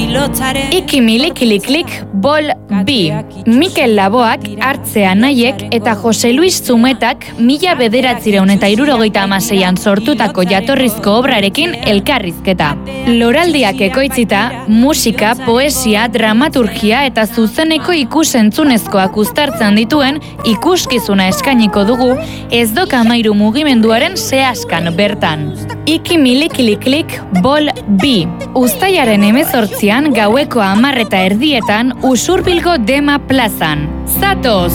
Iki milikiliklik bol bi. Mikel Laboak, Artzea Naiek eta Jose Luis Zumetak 1976an sortutako jatorrizko obrarekin elkarrizketa. Loraldiak ekoitzita, musika, poesia, dramaturgia eta zuzeneko ikusentzunezkoak uztartzen dituen ikuskizuna eskainiko dugu Ez Dok Amairu mugimenduaren zehazkan bertan. Iki milikiliklik bol bi. Uztailaren 18an gaueko 10:30 Usurbilgo Dema plazan. Zatoz!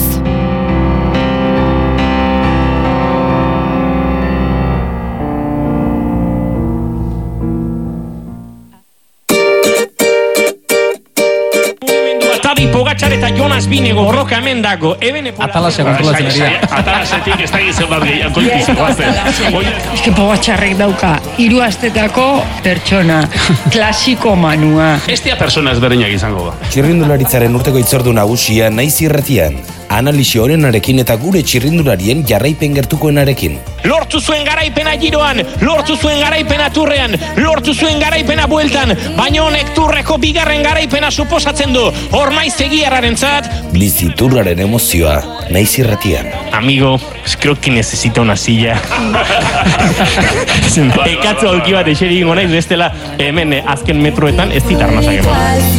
Tabi Pogačar eta Jonas Binego borroka hemen dago. Atalase kontrolatzen ari da. Atalasetik ez da gizan bat gehiago politizikoa zen. Eske Pogačarrek dauka 3 astetako pertsona, klasiko manua. Estia persona ezberdinak izango da. Txirrindularitzaren urteko itzordu nagusia Naiz Irratian. Analisi honenarekin eta gure txirrindularien jarraipen gertukoenarekin. Lortu zuen garaipena giroan, lortu zuen garaipena turrean, lortu zuen garaipena bueltan, baina honek turreko bigarren garaipena suposatzen du. Ormaiz egiarrarentzat. Bizi turraren emozioa Naiz Irratian. Amigo, creo que necesita una silla. Ekatzo aulki bat eseri ingo naiz, bestela hemen azken metroetan ez dit arnazak eman.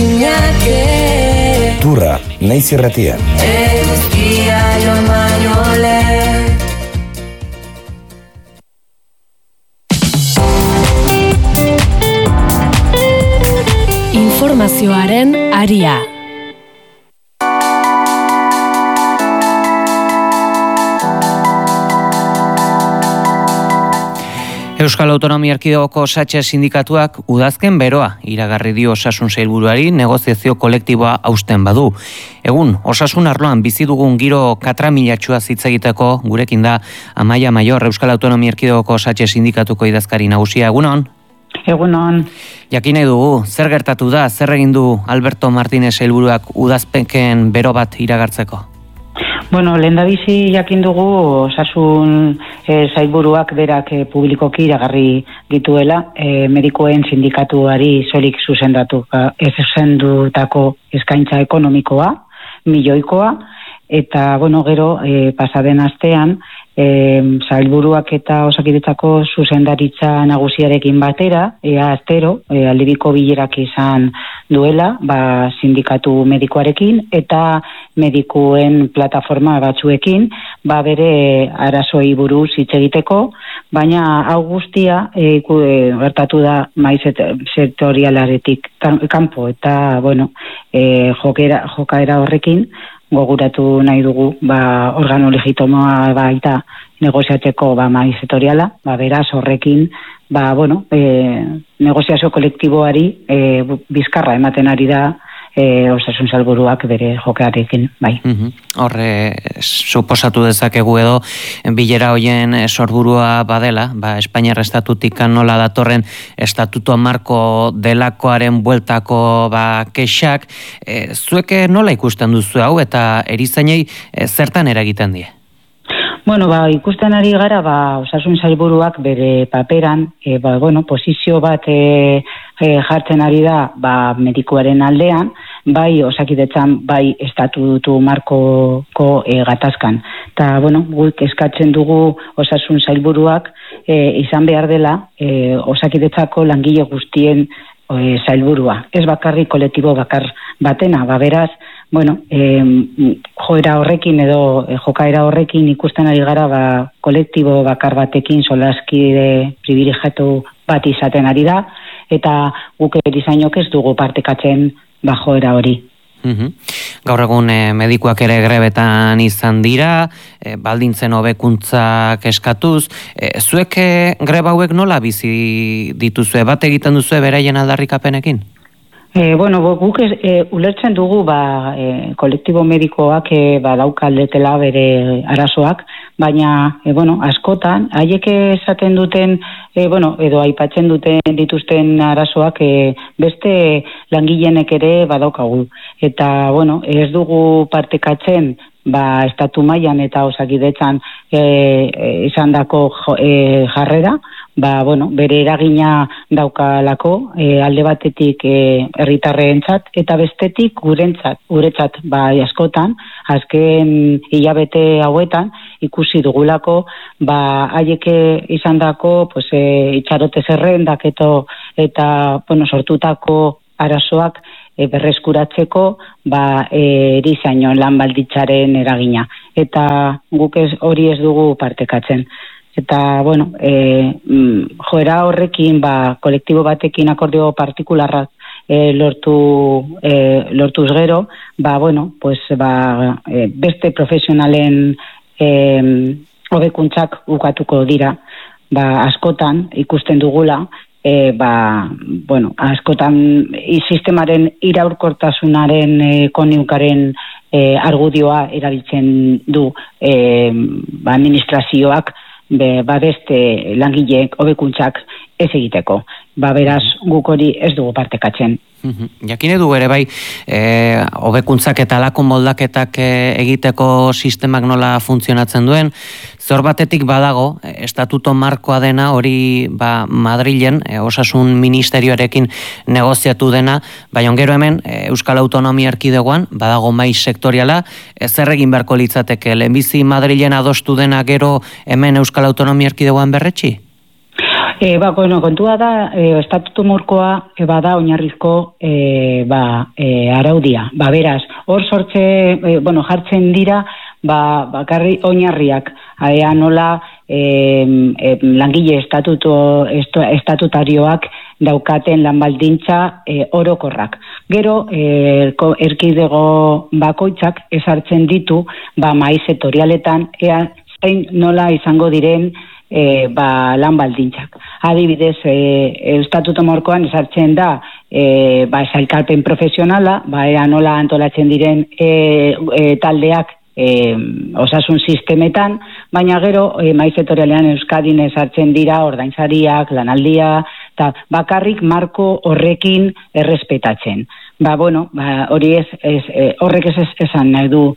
Turra Naiz Irratian. Informazioaren aria. Euskal Autonomia Erkidegoko Satxe sindikatuak udazken beroa iragarri dio osasun sailburuari negoziazio kolektiboa hausten badu. Egun, osasun arloan bizi dugun giro katramilatxua hitz egiteko gurekin da Amaia Maior, Euskal Autonomia Erkidegoko Satxe sindikatuko idazkari nagusia. Egunon? Egunon. Jakin nahi dugu, zer gertatu da, zer egin du Alberto Martínez sailburuak udazpeken bero bat iragartzeko? Bueno, lehendabizi jakin dugu osasun sailburuak berak publikoki iragarri dituela medikoen sindikatuari soilik zuzendutako eskaintza ekonomikoa, milioikoa, eta gero pasaden astean sailburuak eta Osakidetzako zuzendaritza nagusiarekin batera, astero, aldebiko bilerak izan duela, sindikatu medikoarekin eta medikuen plataforma batzuekin, bere arazoi buruz hitz egiteko, baina hau guztia gertatu da maiz sektorialaretik kanpo eta jokaera horrekin goguratu nahi dugu organo legitimoa baita negoziatzeko maiz sektoriala, beraz horrekin negoziazio kolektiboari bizkarra ematen ari da osasun sailburuak bere jokarekin, bai. Horre, suposatu dezakegu edo, bilera hoien sorburua badela, Espainiar estatutik nola datorren estatuto marko delakoaren bueltako kexak, zuek nola ikusten duzu hau eta erizainei zertan eragiten die? Bueno, ikusten ari gara, osasun sailburuak bere paperan, posizio bat jartzen ari da, medikuaren aldean, bai Osakidetzan, bai estatutu markoko gatazkan. Eta, guk eskatzen dugu osasun sailburuak izan behar dela Osakidetzako langile guztien sailburua. Ez bakarrik kolektibo bakar batena, beraz, joera horrekin edo jokaera horrekin ikusten ari gara kolektibo bakar batekin solaskide privilegiatu bat izaten ari da eta guk erizainok ez dugu partekatzen joera hori. Gaur egun medikuak ere grebetan izan dira, baldintzen hobekuntzak eskatuz, zuek greba hauek nola bizi dituzue, bat egiten duzue beraien aldarrikapenekin? Guk ulertzen dugu kolektibo medikoak daukaldetela bere arazoak, baina askotan haiek esaten duten edo aipatzen duten dituzten arazoak beste langileenek ere badaukagu. Eta ez dugu partekatzen estatu mailan eta Osakidetzan izandako jarrera, bere eragina daukalako, alde batetik herritarreentzat eta bestetik guretzat askotan, azken hilabete hauetan ikusi dugulako, haiek izandako itxarote zerrendak eta sortutako arazoak berreskuratzeko erizainon lan baldintzaren eragina. Eta guk hori ez dugu partekatzen. Eta, joera horrekin, kolektibo batekin akordio partikularrak lortuz gero, beste profesionalen hobekuntzak ukatuko dira. Askotan ikusten dugula, askotan sistemaren iraurkortasunaren koniukaren argudioa erabiltzen du administrazioak beste langileek hobekuntzak ez egiteko. Beraz, guk hori ez dugu partekatzen. Jakine du ere hobekuntzak eta alako moldaketak egiteko sistemak nola funtzionatzen duen, zor batetik badago, estatuto markoa dena hori Madrilen, osasun ministerioarekin negoziatu dena, baina gero hemen Euskal Autonomia Erkidegoan badago mahai sektoriala, zer egin beharko litzateke, lehenbizi Madrilen adostu dena gero hemen Euskal Autonomia Erkidegoan berretsi? Kontua da, estatutu markoa bada oinarrizko araudia. Beraz, hor jartzen dira, bakarri oinarriak, nola langile estatutarioak daukaten lan baldintza orokorrak. Gero, erkidego bakoitzak ezartzen ditu, mahai sektorialetan, zein nola izango diren lan baldintzak. Adibidez, estatuto markoan ezartzen da sailkapen profesionala, nola antolatzen diren taldeak osasun sistemetan, baina gero mahai sektorialean Euskadin ezartzen dira ordainsariak, lanaldia, eta bakarrik marko horrekin errespetatzen. Hori horrek ez esan nahi du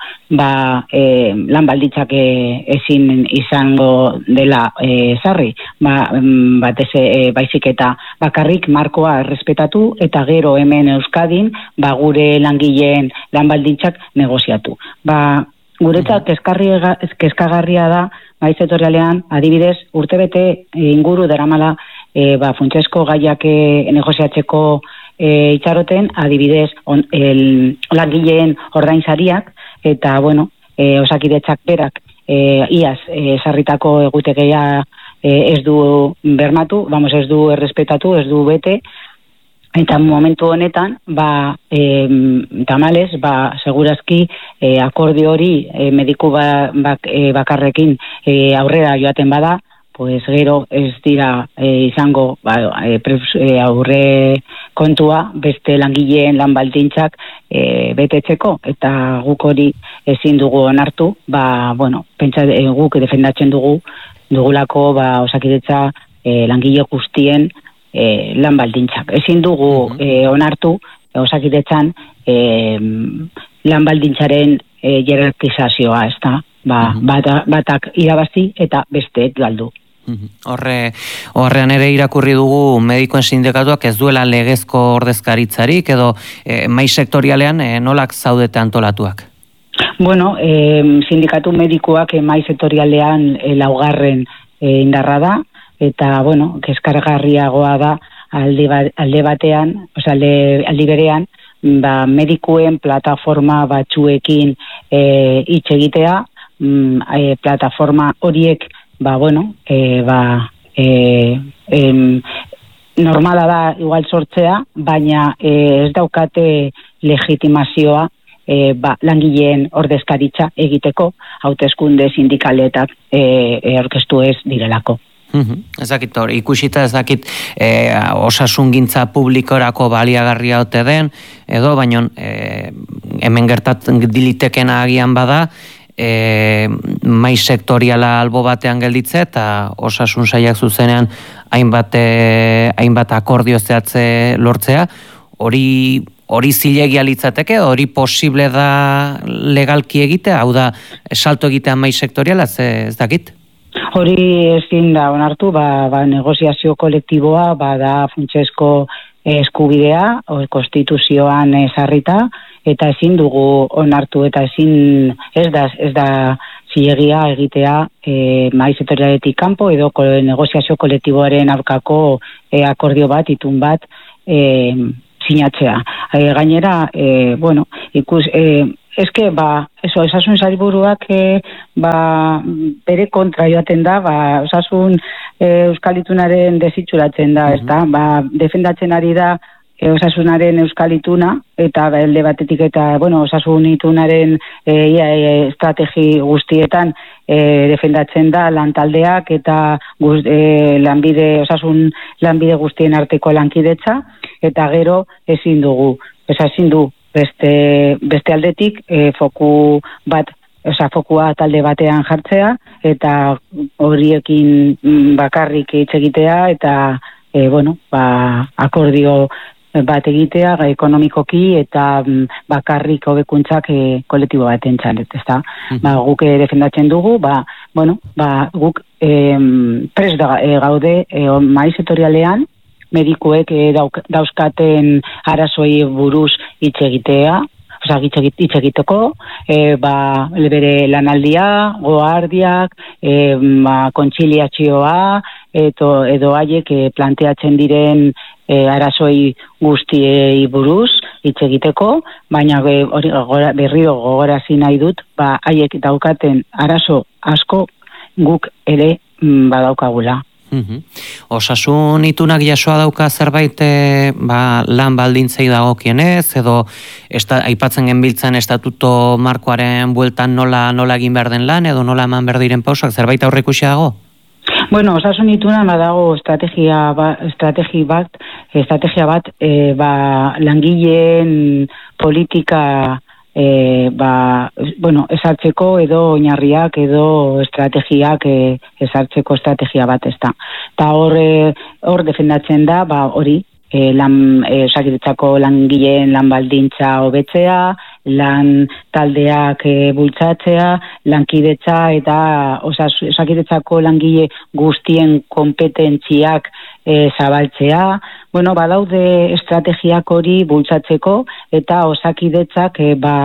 lan baldintzak ezin izango dela sarri, baizik eta bakarrik markoa errespetatu eta gero hemen Euskadin gure langileen lan baldintzak negoziatu. Guretzat kezkagarria da mahai sektorialean, adibidez, urtebete inguru daramala funtsezko gaiak negoziatzeko itxaroten, adibidez, langileen ordainsariak, eta, Osakidetzak berak iaz sarritako egutegia ez du bermatu, ez du errespetatu, ez du bete, eta momentu honetan, tamalez, segurazki akordio hori mediku bakarrekin aurrera joaten bada, gero ez dira izango aurre kontua beste langileen lan baldintzak betetzeko, eta guk hori ezin dugu onartu, guk defendatzen dugulako Osakidetza langile guztien lan baldintzak. Ezin dugu onartu Osakidetzan lan baldintzaren jerarkizazioa, ez da? Batak irabazi eta besteek galdu. Horrean ere irakurri dugu medikoen sindikatuak ez duela legezko ordezkaritzarik edo mahai sektorialean nolak zaudete antolatuak? Sindikatu medikoak mahai sektorialean laugarren indarra da, eta, kezkargarriagoa da aldi berean, medikuen plataforma batzuekin hitz egitea, plataforma horiek, normala da igual sortzea, baina ez daukate legitimazioa langileen ordezkaritza egiteko, hauteskunde sindikaletak aurkeztu ez direlako. Ezakit hori, ikusita ezakit osasungintza publikorako baliagarria ote den, edo baino hemen gertatzen dilitekena agian bada, mahai sektoriala albo batean gelditze eta osasun sailak zuzenean hainbat akordio zehatze lortzea, hori zilegia litzateke, hori posible da legalki egitea, hau da salto egitea mahai sektoriala, ez dakit? Hori ezin da onartu, negoziazio kolektiboa, da funtsezko eskubidea, konstituzioan ezarrita, eta ezin dugu onartu, eta ez da zilegia egitea mahai sektorialetik kanpo edo negoziazio kolektiboaren aurkako akordio bat, itun bat sinatzea. Gainera, eske, osasun sailburuak bere kontra joaten da, osasun euskal itunaren desitxuratzen da, ezta? Defendatzen ari da osasunaren euskal ituna, eta alde batetik eta, osasun itunaren estrategi guztietan defendatzen da lantaldeak eta osasun lanbide guztien arteko lankidetza, eta gero ezin du beste aldetik fokua talde batean jartzea, eta horiekin bakarrik hitz egitea, eta akordio bat egitea ekonomikoki eta bakarrik hobekuntzak kolektibo baten txalet, ezta? Guk defendatzen dugu, guk prest gaude mahai sektorialean, medikuek dauzkaten arazoi buruz hitz egitea, hitz egiteko, bere lanaldia, goardiak, kontziliazioa, edo haiek planteatzen diren arazoi guztiei buruz hitz egiteko, baina berriro gogorazi nahi dut, haiek daukaten arazo asko guk ere badaukagula. Osasun itunak jasoa dauka zerbait lan baldintzei dagokienez, edo aipatzen genbiltzen estatuto markoaren bueltan nola egin behar den lan, edo nola eman behar diren pausak, zerbait aurreikusi dago? Osasun itunan badago estrategia bat langileen politika ezartzeko edo oinarriak edo estrategiak ezartzeko estrategia bat ez da. Eta hor defendatzen da, hori, osakidetzako langileen lan baldintza hobetzea, lan taldeak bultzatzea, lankidetza eta osakidetzako langile guztien kompetentziak zabaltzea. Badaude estrategiak hori bultzatzeko eta osakidetzak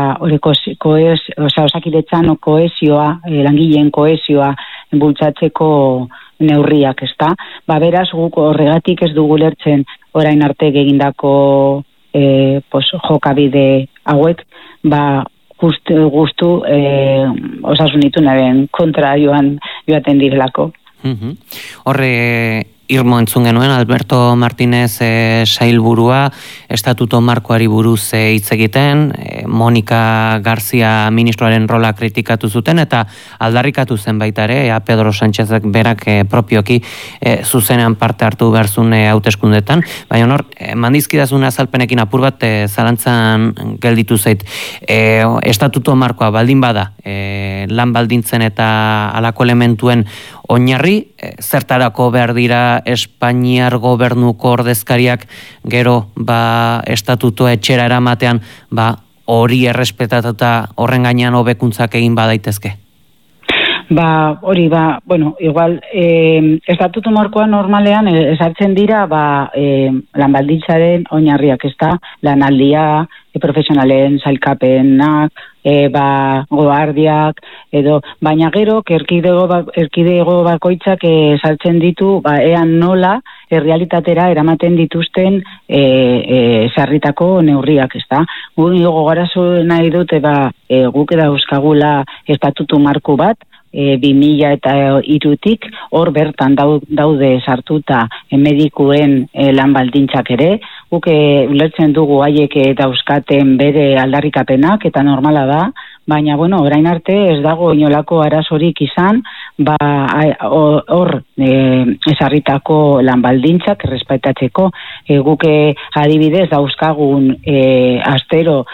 osakidetzan kohesioa, langileen kohesioa bultzatzeko neurriak, ezta? Beraz, guk horregatik ez dugu lertzen orain arte egindako jokabide hauek, gustu osasun itunaren kontra joaten direlako. Horre irmo entzun genuen, Alberto Martínez sailburua, estatuto markoari buruz hitz egiten, Monika Garzia ministroaren rola kritikatu zuten, eta aldarrikatu zen baita ere, Pedro Sánchezek berak propioki zuzenean parte hartu beharzun hauteskundetan, baina hor, mandizkidazun azalpenekin apur bat zalantzan gelditu zait. Estatuto markoa baldin bada, lan baldintzen eta alako elementuen oinarri, zertarako behar dira Espainiar gobernuko ordezkariak gero estatuto etxera eramatean hori errespetatuta horren gainean hobekuntzak egin badaitezke? Hori, igual, estatuto markoa normalean ezartzen dira lan baldintzaren oinarriak, ez da, lanaldia, profesionalen sailkapenak, goardiak, baina gero, erkidego bakoitzak sartzen ditu, ean nola, errealitatera eramaten dituzten sarritako neurriak, ez da. Gogarazu nahi dute, guk dauzkagula estatutu marko bat, 2003tik, hor bertan daude sartuta medikuen lan baldintzak ere, guk ulertzen dugu haiek dauzkaten bere aldarrikapenak, eta normala da, baina, orain arte ez dago inolako arazorik izan, hor esarritako lan baldintzak errespetatzeko. Guk adibidez dauzkagun astero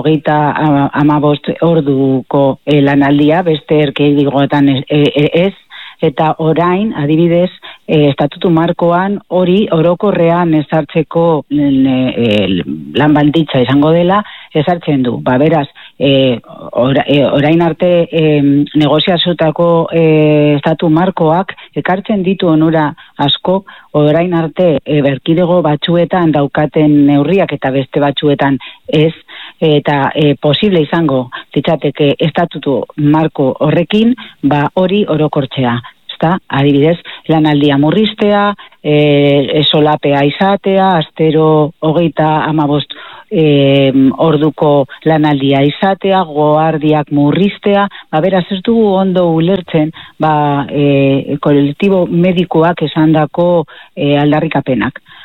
35 orduko lanaldia, beste erkidegoetan ez, eta orain, adibidez, estatutu markoan hori orokorrean ezartzeko lan baldintza izango dela, ezartzen du. Beraz, orain arte negoziazutako estatu markoak ekartzen ditu onura asko, orain arte erkidego batzuetan daukaten neurriak eta beste batzuetan ez, eta posible izango litzateke estatutu marko horrekin, hori orokortzea. Adibidez, lanaldia murriztea, solapea izatea, astero 35 orduko lanaldia izatea, goardiak murriztea, beraz ez dugu ondo ulertzen, kolektibo medikuak esandako aldarrikapenak.